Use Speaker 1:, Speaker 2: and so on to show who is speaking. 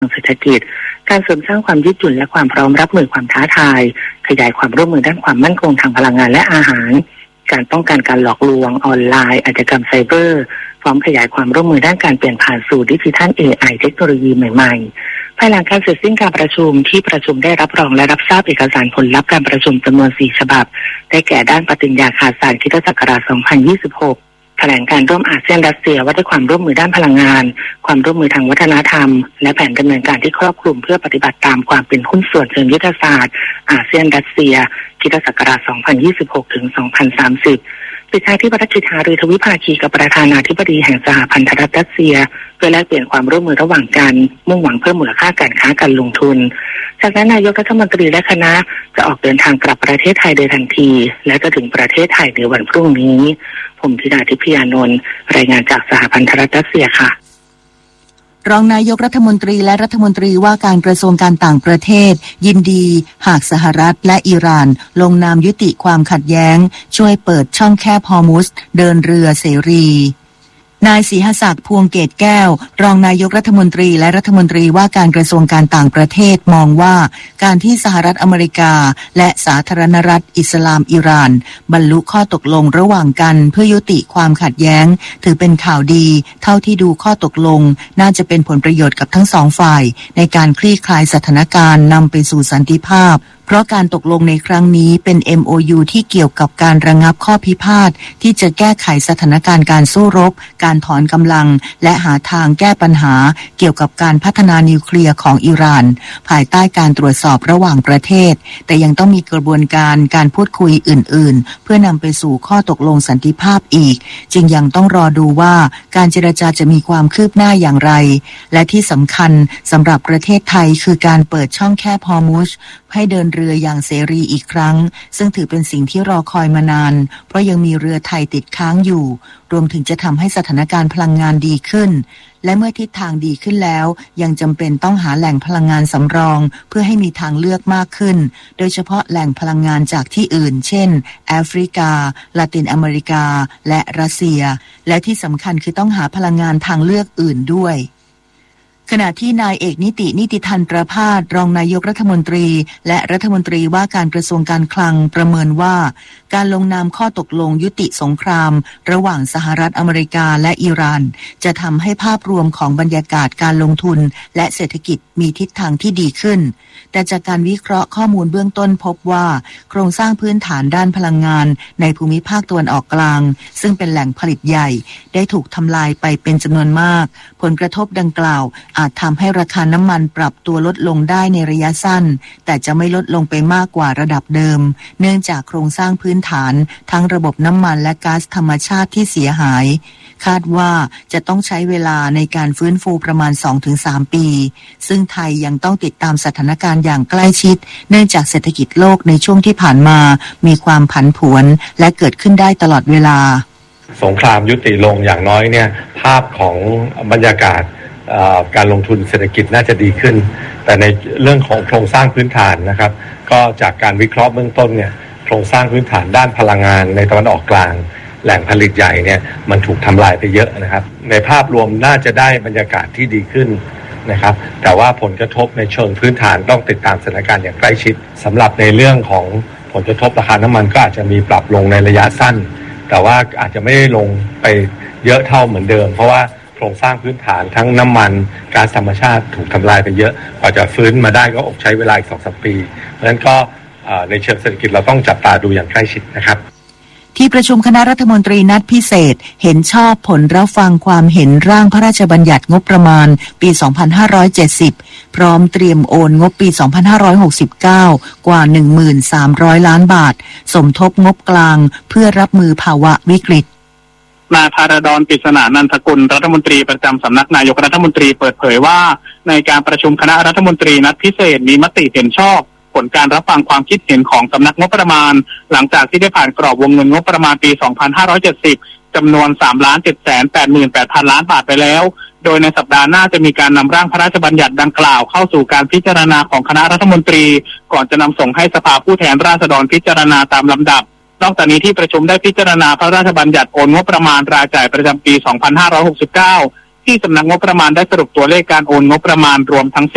Speaker 1: เศรษฐกิจการเสริมสร้างความยืดหยุ่นและความพร้อมรับมือความท้าทายขยายความร่วมมือด้านความมั่นคงทางพลังงานและอาหารการป้องกันการหลอกลวงออนไลน์อาชญากรรมไซเบอร์พร้อมขยายความร่วมมือด้านการเปลี่ยนผ่านสู่ดิจิทัล AI เทคโนโลยีใหม่ๆภายหลังการเสร็จสิ้นการประชุมที่ประชุมได้รับรองและรับทราบเอกสารผลลัพธ์การประชุมจำนวน4ฉบับได้แก่ด้านปฏิญญาคาซานคริสตศักราช2026แถลงการร่วมอาเซียนรัสเซียว่าด้วยความร่วมมือด้านพลังงานความร่วมมือทางวัฒนธรรมและแผนดำเนินการที่ครอบคลุมเพื่อปฏิบัติตามความเป็นหุ้นส่วนเชิงยุทธศาสตร์อาเซียนรัสเซียคริสตศักราช2026ถึง2030ปิดท้ายที่ภารกิจหารือทวิภาคีกับประธานาธิบดีแห่งสหพันธรัฐรัสเซียเพื่อแลกเปลี่ยนความร่วมมือระหว่างกันมุ่งหวังเพิ่มมูลค่าการค้าการลงทุนจากนั้นนายกรัฐมนตรีและคณะจะออกเดินทางกลับประเทศไทยโดยทันทีและจะถึงประเทศไทยในวันพรุ่งนี้ผมธิดาทิพยานนท์รายงานจากสหพันธรัฐรัสเซียค่ะ
Speaker 2: รองนายกรัฐมนตรีและรัฐมนตรีว่าการกระทรวงการต่างประเทศยินดีหากสหรัฐและอิหร่านลงนามยุติความขัดแย้งช่วยเปิดช่องแคบฮอร์มุซเดินเรือเสรีนายศรีหศักดิ์พวงเกตแก้วรองนายกรัฐมนตรีและรัฐมนตรีว่าการกระทรวงการต่างประเทศมองว่าการที่สหรัฐอเมริกาและสาธารณรัฐอิสลามอิหร่านบรรลุข้อตกลงระหว่างกันเพื่อยุติความขัดแย้งถือเป็นข่าวดีเท่าที่ดูข้อตกลงน่าจะเป็นผลประโยชน์กับทั้งสองฝ่ายในการคลี่คลายสถานการณ์นำไปสู่สันติภาพเพราะการตกลงในครั้งนี้เป็น MOU ที่เกี่ยวกับการระงับข้อพิพาทที่จะแก้ไขสถานการณ์การสู้รบการถอนกำลังและหาทางแก้ปัญหาเกี่ยวกับการพัฒนานิวเคลียร์ของอิหร่านภายใต้การตรวจสอบระหว่างประเทศแต่ยังต้องมีกระบวนการพูดคุยอื่นๆเพื่อนำไปสู่ข้อตกลงสันติภาพอีกจึงยังต้องรอดูว่าการเจรจาจะมีความคืบหน้าอย่างไรและที่สำคัญสำหรับประเทศไทยคือการเปิดช่องแคบฮอร์มุซให้เดินเรืออย่างเสรีอีกครั้งซึ่งถือเป็นสิ่งที่รอคอยมานานเพราะยังมีเรือไทยติดค้างอยู่รวมถึงจะทำให้สถานการณ์พลังงานดีขึ้นและเมื่อทิศทางดีขึ้นแล้วยังจำเป็นต้องหาแหล่งพลังงานสำรองเพื่อให้มีทางเลือกมากขึ้นโดยเฉพาะแหล่งพลังงานจากที่อื่นเช่นแอฟริกาลาตินอเมริกาและรัสเซียและที่สำคัญคือต้องหาพลังงานทางเลือกอื่นด้วยขณะที่นายเอกนิติธันตรภาสรองนายกรัฐมนตรีและรัฐมนตรีว่าการกระทรวงการคลังประเมินว่าการลงนามข้อตกลงยุติสงครามระหว่างสหรัฐอเมริกาและอิหร่านจะทำให้ภาพรวมของบรรยากาศการลงทุนและเศรษฐกิจมีทิศทางที่ดีขึ้นแต่จากการวิเคราะห์ข้อมูลเบื้องต้นพบว่าโครงสร้างพื้นฐานด้านพลังงานในภูมิภาคตะวันออกกลางซึ่งเป็นแหล่งผลิตใหญ่ได้ถูกทำลายไปเป็นจำนวนมากผลกระทบดังกล่าวอาจทำให้ราคาน้ำมันปรับตัวลดลงได้ในระยะสั้นแต่จะไม่ลดลงไปมากกว่าระดับเดิมเนื่องจากโครงสร้างพื้นฐานทั้งระบบน้ำมันและก๊าซธรรมชาติที่เสียหายคาดว่าจะต้องใช้เวลาในการฟื้นฟูประมาณ 2-3 ปีซึ่งไทยยังต้องติดตามสถานการณ์อย่างใกล้ชิดเนื่องจากเศรษฐกิจโลกในช่วงที่ผ่านมามีความผันผวนและเกิดขึ้นได้ตลอดเวลา
Speaker 3: สงครามยุติลงอย่างน้อยเนี่ยภาพของบรรยากาศการลงทุนเศรษฐกิจน่าจะดีขึ้นแต่ในเรื่องของโครงสร้างพื้นฐานนะครับก็จากการวิเคราะห์เบื้องต้นเนี่ยโครงสร้างพื้นฐานด้านพลังงานในตะวันออกกลางแหล่งผลิตใหญ่เนี่ยมันถูกทำลายไปเยอะนะครับในภาพรวมน่าจะได้บรรยากาศที่ดีขึ้นนะครับแต่ว่าผลกระทบในเชิงพื้นฐานต้องติดตามสถานการณ์อย่างใกล้ชิดสำหรับในเรื่องของผลกระทบราคาน้ำมันก็อาจจะมีปรับลงในระยะสั้นแต่ว่าอาจจะไม่ได้ลงไปเยอะเท่าเหมือนเดิมเพราะว่าโครงสร้างพื้นฐานทั้งน้ำมันก๊าซธรรมชาติถูกทำลายไปเยอะกว่าจะฟื้นมาได้ก็ใช้เวลาอีก 2-3 ปีเพราะฉะนั้นก็ในเชิงเศรษฐกิจเราต้องจับตาดูอย่างใกล้ชิดนะครับ
Speaker 2: ที่ประชุมคณะรัฐมนตรีนัดพิเศษเห็นชอบผลรับฟังความเห็นร่างพระราชบัญญัติงบประมาณปี 2570 พร้อมเตรียมโอนงบปี 2569 กว่า 13,000 ล้านบาทสมทบงบกลางเพื่อรับมือภาวะวิกฤต
Speaker 4: นายภารดร ปริศนานันทกุลรัฐมนตรีประจำสำนักนายกรัฐมนตรีเปิดเผยว่าในการประชุมคณะรัฐมนตรีนัดพิเศษมีมติเห็นชอบผลการรับฟังความคิดเห็นของสำนักงบประมาณหลังจากที่ได้ผ่านกรอบวงเงินงบประมาณปี 2570 จำนวน 3,788,000 ล้านบาทไปแล้วโดยในสัปดาห์หน้าจะมีการนำร่างพระราชบัญญัติดังกล่าวเข้าสู่การพิจารณาของคณะรัฐมนตรีก่อนจะนำส่งให้สภาผู้แทนราษฎรพิจารณาตามลำดับนอกจากนี้ที่ประชุมได้พิจารณาพระราชบัญญัติโอนงบประมาณรายจ่ายประจำปี 2569 ที่สำนักงบประมาณได้สรุปตัวเลขการโอนงบประมาณรวมทั้ง